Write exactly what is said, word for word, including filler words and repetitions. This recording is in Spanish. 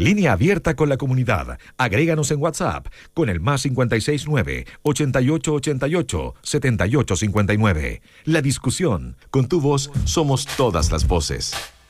Línea abierta con la comunidad. Agréganos en WhatsApp con el más cincuenta y seis nueve, ochenta y ocho ochenta y ocho, setenta y ocho cincuenta y nueve. La discusión. Con tu voz somos todas las voces.